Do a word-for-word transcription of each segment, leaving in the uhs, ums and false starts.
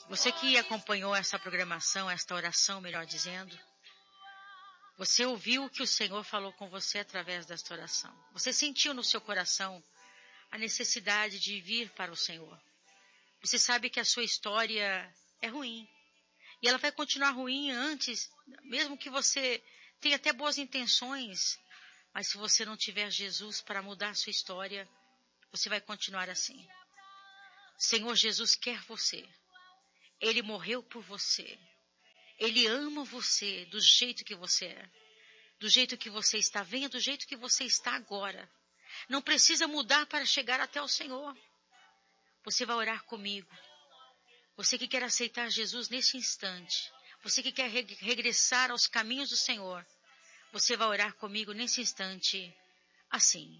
Você que acompanhou essa programação, esta oração, melhor dizendo, você ouviu o que o Senhor falou com você através desta oração. Você sentiu no seu coração a necessidade de vir para o Senhor. Você sabe que a sua história é ruim. E ela vai continuar ruim antes, mesmo que você tenha até boas intenções. Mas se você não tiver Jesus para mudar a sua história, você vai continuar assim. O Senhor Jesus quer você. Ele morreu por você. Ele ama você do jeito que você é. Do jeito que você está. Venha do jeito que você está agora. Não precisa mudar para chegar até o Senhor. Você vai orar comigo. Você que quer aceitar Jesus nesse instante. Você que quer re- regressar aos caminhos do Senhor. Você vai orar comigo nesse instante assim.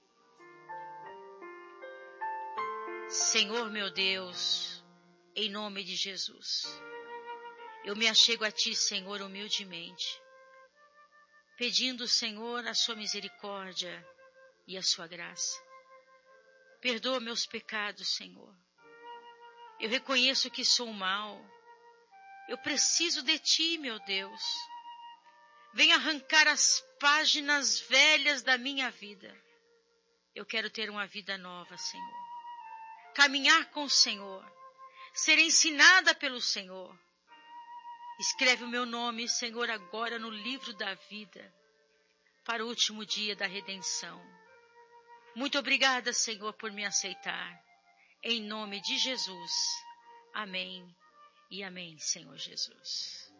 Senhor meu Deus, em nome de Jesus, eu me achego a Ti, Senhor, humildemente, pedindo, Senhor, a Sua misericórdia e a Sua graça. Perdoa meus pecados, Senhor. Eu reconheço que sou mal. Eu preciso de Ti, meu Deus. Venha arrancar as páginas velhas da minha vida. Eu quero ter uma vida nova, Senhor. Caminhar com o Senhor. Ser ensinada pelo Senhor. Escreve o meu nome, Senhor, agora no livro da vida, para o último dia da redenção. Muito obrigada, Senhor, por me aceitar. Em nome de Jesus. Amém e amém, Senhor Jesus.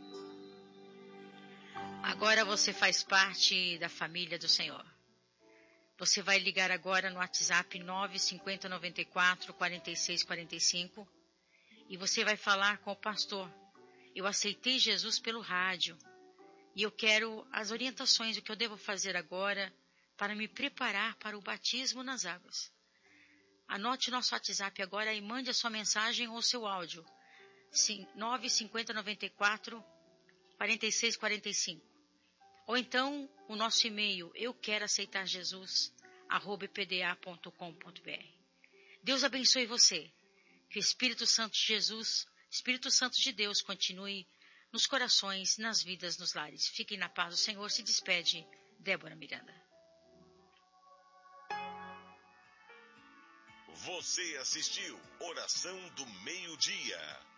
Agora você faz parte da família do Senhor. Você vai ligar agora no WhatsApp nove cinco zero nove quatro, quatro seis quatro cinco e você vai falar com o pastor. Eu aceitei Jesus pelo rádio e eu quero as orientações, o que eu devo fazer agora para me preparar para o batismo nas águas. Anote nosso WhatsApp agora e mande a sua mensagem ou seu áudio. nove cinco zero nove quatro, quatro seis quatro cinco. Ou então o nosso e-mail, eu quero aceitar Jesus, arroba p d a ponto com ponto b r. Deus abençoe você. Que o Espírito Santo de Jesus, Espírito Santo de Deus, continue nos corações, nas vidas, nos lares. Fiquem na paz do Senhor. Se despede, Débora Miranda. Você assistiu Oração do Meio-Dia.